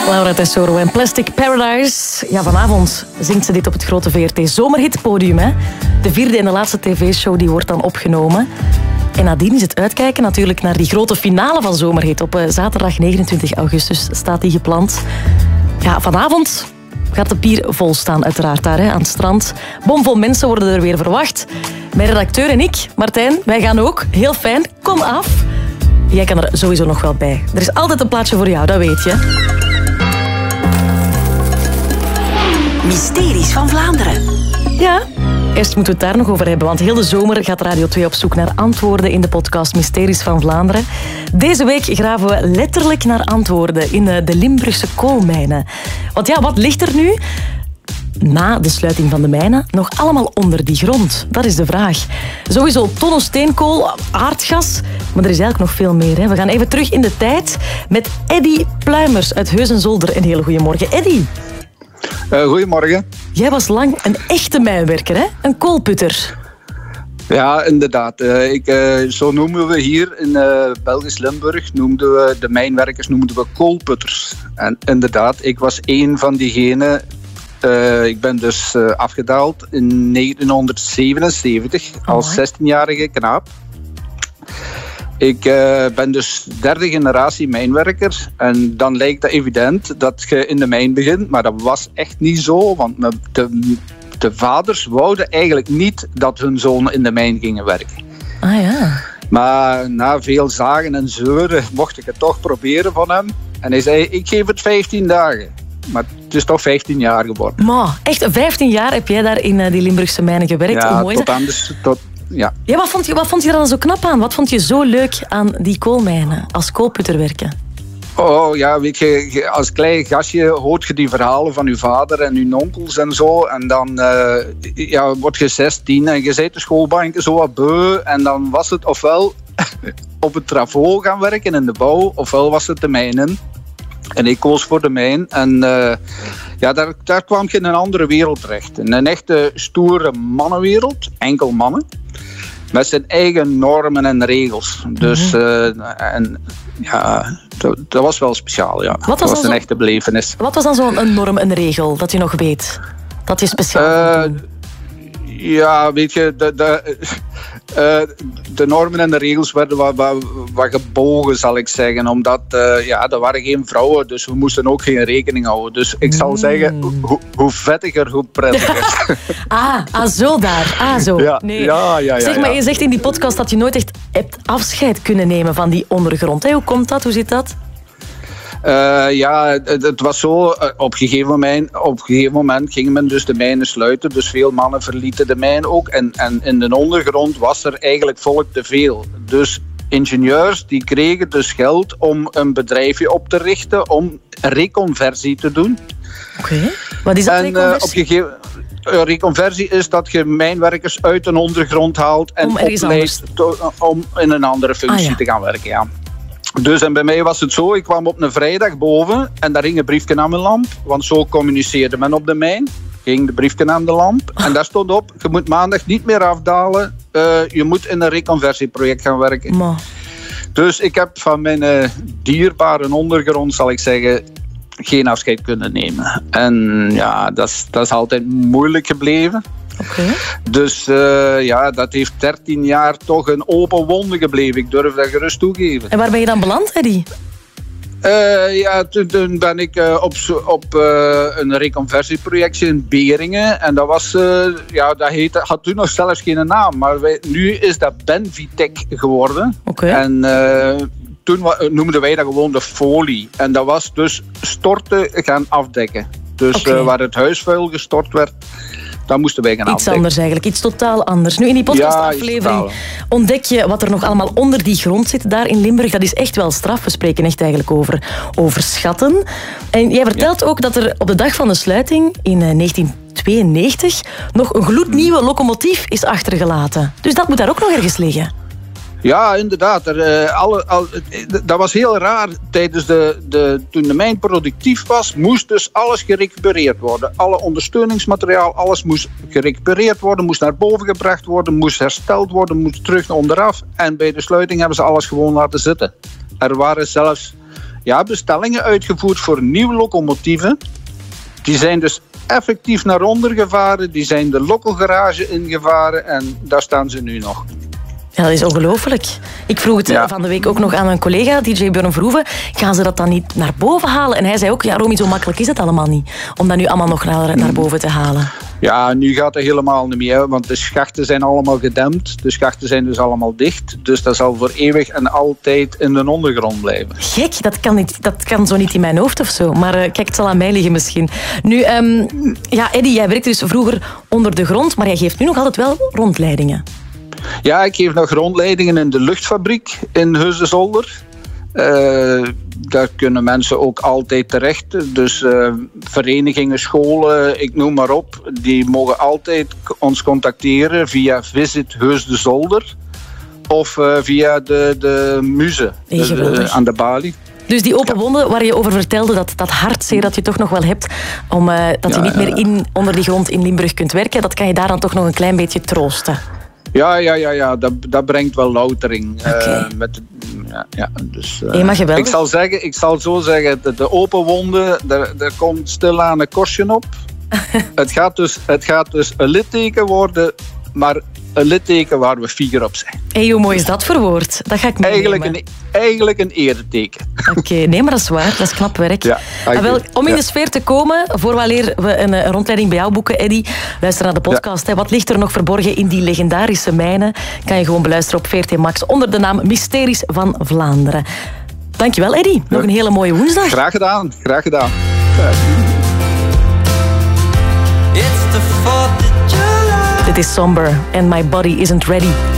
Laura Tesoro en Plastic Paradise. Ja, vanavond zingt ze dit op het grote VRT Zomerhitpodium. Hè? De vierde en de laatste tv-show die wordt dan opgenomen. En nadien is het uitkijken natuurlijk naar die grote finale van Zomerhit. Op zaterdag 29 augustus staat die gepland. Ja, vanavond gaat de pier vol staan, uiteraard daar aan het strand. Bomvol mensen worden er weer verwacht. Mijn redacteur en ik, Martijn, wij gaan ook. Heel fijn, kom af. Jij kan er sowieso nog wel bij. Er is altijd een plaatsje voor jou, dat weet je. Mysteries van Vlaanderen. Ja, eerst moeten we het daar nog over hebben, want heel de zomer gaat Radio 2 op zoek naar antwoorden in de podcast Mysteries van Vlaanderen. Deze week graven we letterlijk naar antwoorden in de Limburgse koolmijnen. Want ja, wat ligt er nu na de sluiting van de mijnen nog allemaal onder die grond? Dat is de vraag. Sowieso tonnen steenkool, aardgas, maar er is eigenlijk nog veel meer. Hè. We gaan even terug in de tijd met Eddy Pluimers uit Heusden-Zolder. Een hele goede morgen, Eddy. Goedemorgen. Jij was lang een echte mijnwerker, hè? Een koolputter. Ja, inderdaad. Zo noemen we hier in Belgisch Limburg, noemden we de mijnwerkers koolputters. En inderdaad, ik was één van diegenen. Ik ben dus afgedaald in 1977 als 16-jarige knaap. Ik ben dus derde generatie mijnwerker en dan lijkt het evident dat je in de mijn begint, maar dat was echt niet zo, want de vaders wouden eigenlijk niet dat hun zonen in de mijn gingen werken. Ah ja. Maar na veel zagen en zeuren mocht ik het toch proberen van hem en hij zei, ik geef het 15 dagen. Maar het is toch 15 jaar geworden. Maar echt 15 jaar heb jij daar in die Limburgse mijnen gewerkt? Ja, mooi tot anders. Ja. Ja, wat vond je er dan zo knap aan? Wat vond je zo leuk aan die koolmijnen, als koolputter werken? Oh ja, weet je, als klein gastje hoort je die verhalen van je vader en je onkels en zo. En dan word je 16 en je zit de schoolbanken zo wat beu. En dan was het ofwel op het trafo gaan werken in de bouw, ofwel was het de mijnen. En ik koos voor de mijn. En daar kwam je in een andere wereld terecht. In een echte stoere mannenwereld, enkel mannen. Met zijn eigen normen en regels. Dus dat was wel speciaal, ja. Dat was een echte belevenis. Wat was dan zo'n norm, een regel, dat je nog weet? Dat je speciaal vond? Ja, weet je, de normen en de regels werden wat gebogen, zal ik zeggen. Omdat er waren geen vrouwen, dus we moesten ook geen rekening houden. Dus ik zal zeggen, hoe vettiger, hoe prettiger. Zo daar. Zo. Ja, nee. Ja. Zeg maar, je zegt in die podcast dat je nooit echt hebt afscheid kunnen nemen van die ondergrond. Hè? Hoe komt dat? Hoe zit dat? Het was zo, op een gegeven moment ging men dus de mijnen sluiten, dus veel mannen verlieten de mijn ook en in de ondergrond was er eigenlijk volk te veel. Dus ingenieurs die kregen dus geld om een bedrijfje op te richten, om reconversie te doen. Oké. Wat is dat, reconversie? Reconversie is dat je mijnwerkers uit een ondergrond haalt en opleidt om in een andere functie te gaan werken, ja. Dus en bij mij was het zo, ik kwam op een vrijdag boven en daar hing een briefje aan mijn lamp, want zo communiceerde men op de mijn. Ging de briefje aan de lamp en daar stond op, je moet maandag niet meer afdalen, je moet in een reconversieproject gaan werken. Ma. Dus ik heb van mijn dierbare ondergrond, zal ik zeggen, geen afscheid kunnen nemen. En ja, dat is altijd moeilijk gebleven. Okay. Dus dat heeft 13 jaar toch een open wonde gebleven. Ik durf dat gerust toegeven. En waar ben je dan beland, Eddy? Toen ben ik op een reconversieprojectje in Beringen. En dat was, had toen nog zelfs geen naam. Maar nu is dat Benvitec geworden. Okay. En toen noemden wij dat gewoon de folie. En dat was dus storten gaan afdekken. Dus waar het huisvuil gestort werd, dan moesten wij gaan afdekken. Iets anders eigenlijk, iets totaal anders. Nu in die podcastaflevering ontdek je wat er nog allemaal onder die grond zit daar in Limburg. Dat is echt wel straf. We spreken echt eigenlijk over schatten. En jij vertelt ook dat er op de dag van de sluiting in 1992 nog een gloednieuwe locomotief is achtergelaten. Dus dat moet daar ook nog ergens liggen. Ja, inderdaad. Dat was heel raar. Tijdens toen de mijn productief was, moest dus alles gerecupereerd worden. Alle ondersteuningsmateriaal, alles moest gerecupereerd worden, moest naar boven gebracht worden, moest hersteld worden, moest terug naar onderaf. En bij de sluiting hebben ze alles gewoon laten zitten. Er waren zelfs bestellingen uitgevoerd voor nieuwe locomotieven. Die zijn dus effectief naar onder gevaren. Die zijn de lokkelgarage ingevaren en daar staan ze nu nog. Ja, dat is ongelooflijk. Ik vroeg het van de week ook nog aan een collega, DJ Björn Verhoeven. Gaan ze dat dan niet naar boven halen? En hij zei ook, Romy, zo makkelijk is het allemaal niet. Om dat nu allemaal nog naar boven te halen. Ja, nu gaat het helemaal niet meer, want de schachten zijn allemaal gedempt. De schachten zijn dus allemaal dicht. Dus dat zal voor eeuwig en altijd in de ondergrond blijven. Gek, dat kan zo niet in mijn hoofd of zo. Maar kijk, het zal aan mij liggen misschien. Nu, Eddy, jij werkte dus vroeger onder de grond, maar jij geeft nu nog altijd wel rondleidingen. Ja, ik geef nog rondleidingen in de luchtfabriek in Heusden-Zolder. Daar kunnen mensen ook altijd terecht. Dus verenigingen, scholen, ik noem maar op. Die mogen altijd ons contacteren via Visit Heusden-Zolder. Of via de muze aan de balie. Dus die open wonden waar je over vertelde, dat hartzeer dat je toch nog wel hebt, dat je niet meer onder die grond in Limburg kunt werken, dat kan je daar dan toch nog een klein beetje troosten. Ja, dat brengt wel loutering. Okay. Dus, maar geweldig. Ik zal zo zeggen, de open wonden, daar komt stilaan een korstje op. Het gaat dus een litteken worden, maar een litteken waar we fier op zijn. Hey, hoe mooi is dat voor woord? Dat ga ik meenemen. Eigenlijk een ereteken. Oké, nee, maar dat is waar. Dat is knap werk. Ja, om in de sfeer te komen, vooraleer we een rondleiding bij jou boeken, Eddy, luister naar de podcast. Wat ligt er nog verborgen in die legendarische mijnen? Kan je gewoon beluisteren op VRT Max onder de naam Mysteries van Vlaanderen. Dankjewel, Eddy. Nog een hele mooie woensdag. Graag gedaan. Dit is Somber and My Body Isn't Ready.